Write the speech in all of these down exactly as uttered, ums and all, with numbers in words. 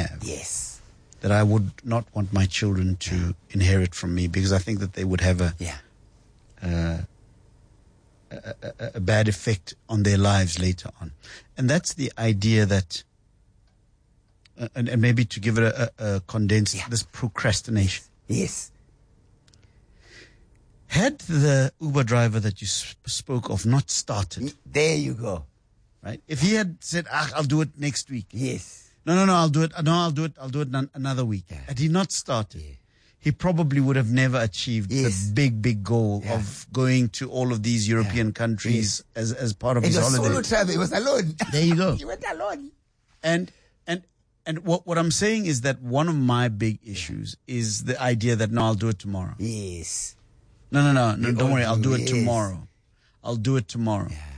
have. Yes. That I would not want my children to yeah. inherit from me, because I think that they would have a, yeah. uh, a, a, a bad effect on their lives later on. And that's the idea that, uh, and, and maybe to give it a, a, a condensed, yeah. this procrastination. Yes. Had the Uber driver that you sp- spoke of not started. There you go. Right? If he had said, ah, I'll do it next week. Yes. No, no, no, I'll do it. No, I'll do it. I'll do it n- another week. Yeah. Had he not started, yeah. he probably would have never achieved yes. the big, big goal yeah. of going to all of these European yeah. countries yes. as, as part of and his holiday. Solo travel. He was alone. There you go. He went alone. And, and, and what, what I'm saying is that one of my big issues yeah. is the idea that, no, I'll do it tomorrow. Yes. No, no, no, no, don't worry. I'll do it yes. tomorrow. I'll do it tomorrow. Yeah.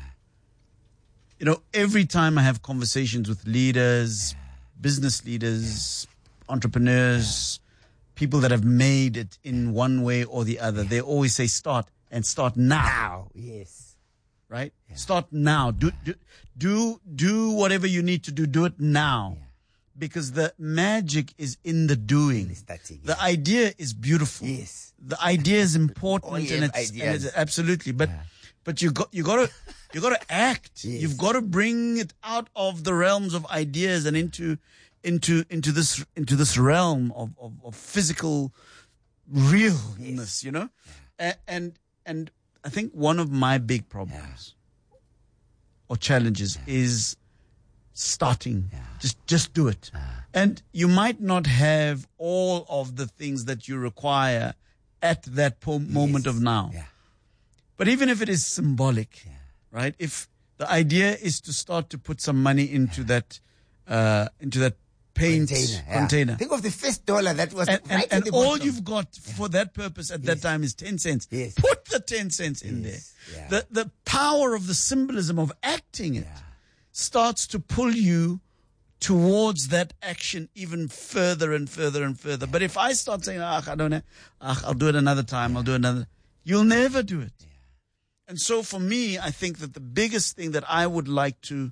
You know, every time I have conversations with leaders, yeah. business leaders, yeah. entrepreneurs, yeah. people that have made it in one way or the other, yeah. they always say start and start now. Now, yes. Right? Yeah. Start now. Do, do, do, do whatever you need to do. Do it now. Yeah. Because the magic is in the doing. Starting, the yeah. idea is beautiful. Yes. The idea is important, oh, and, it's, and it's absolutely. But yeah. but you got you got to you got to act. Yes. You've got to bring it out of the realms of ideas and into into into this into this realm of of, of physical realness. Yes. You know, yeah. and and I think one of my big problems yeah. or challenges yeah. is starting. Yeah. Just just do it. Uh, and you might not have all of the things that you require at that po- moment yes. of now. Yeah. But even if it is symbolic, yeah. right? If the idea is to start to put some money into yeah. that uh, into that paint container, yeah. container. Think of the first dollar that was and, right and, and the all bottom. You've got yeah. for that purpose at yes. that time is ten cents. Yes. Put the ten cents in yes. there. Yeah. The the power of the symbolism of acting it yeah. starts to pull you towards that action even further and further and further. Yeah. But if I start saying, ah, I don't know, ah, I'll do it another time, yeah. I'll do another, you'll never do it. Yeah. And so for me, I think that the biggest thing that I would like to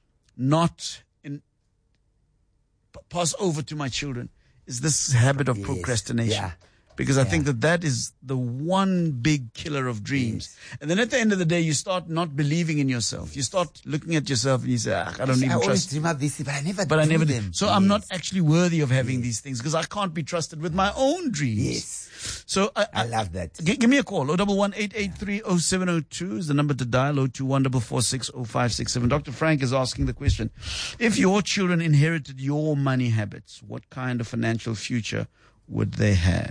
not in, p- pass over to my children is this habit of yes. procrastination. Yeah. Because yeah. I think that that is the one big killer of dreams. Yes. And then at the end of the day, you start not believing in yourself. You start looking at yourself and you say, ah, I don't even I trust. I dream of this, but I never but do I never them. Do. So yes. I'm not actually worthy of having yes. these things because I can't be trusted with my own dreams. Yes. So I, I, I love that. G- give me a call. oh one one, eight eight three, oh seven oh two is the number to dial. oh two one, four four six, oh five six seven. Doctor Frank is asking the question, if your children inherited your money habits, what kind of financial future would they have?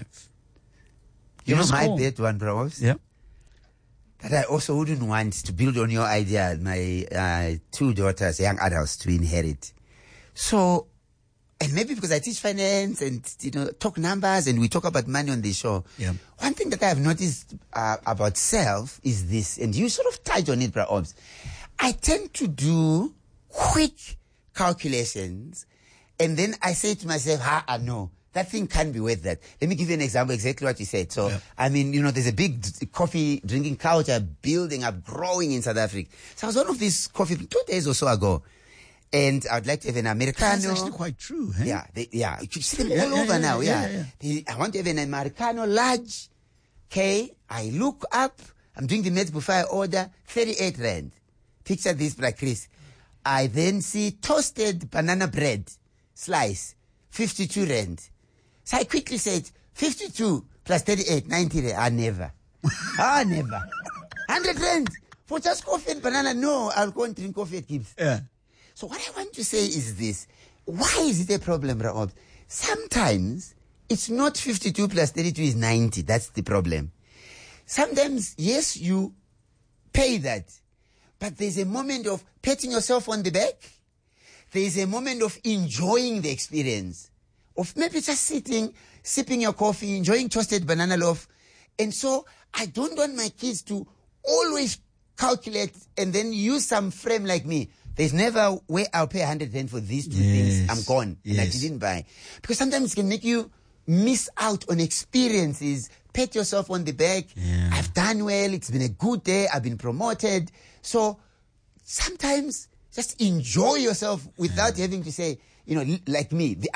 You know my bet one, bros? Yeah. That I also wouldn't want to build on your idea, my uh, two daughters, young adults, to inherit. So, and maybe because I teach finance and, you know, talk numbers and we talk about money on the show. Yeah. One thing that I have noticed uh, about self is this, and you sort of touched on it, bro. Obs. I tend to do quick calculations and then I say to myself, ha, I know. That thing can't be worth that. Let me give you an example, exactly what you said. So, yeah. I mean, you know, there's a big d- coffee drinking culture building up, growing in South Africa. So I was one of these coffee, two days or so ago, and I'd like to have an Americano. That's actually quite true, hey? Yeah, they, yeah. You see them yeah, all yeah, over yeah, now, yeah. yeah. yeah, yeah. They, I want to have an Americano large. Okay, I look up, I'm doing the maths before I order, thirty-eight rand. Picture this, Black Chris. I then see toasted banana bread, slice, fifty-two rand. So I quickly said, fifty-two plus thirty-eight, ninety rand. Ah, never. ah, never. one hundred rand for just coffee and banana. No, I'll go and drink coffee at Gibbs. Yeah. So what I want to say is this. Why is it a problem, Rahab? Sometimes it's not fifty-two plus thirty-two is ninety. That's the problem. Sometimes, yes, you pay that. But there's a moment of patting yourself on the back. There's a moment of enjoying the experience. Of maybe just sitting, sipping your coffee, enjoying toasted banana loaf. And so I don't want my kids to always calculate and then use some frame like me. There's never a way I'll pay one hundred rand for these two yes. things. I'm gone. Yes. And I didn't buy. Because sometimes it can make you miss out on experiences. Pat yourself on the back. Yeah. I've done well. It's been a good day. I've been promoted. So sometimes just enjoy yourself without yeah. having to say, you know, like me. The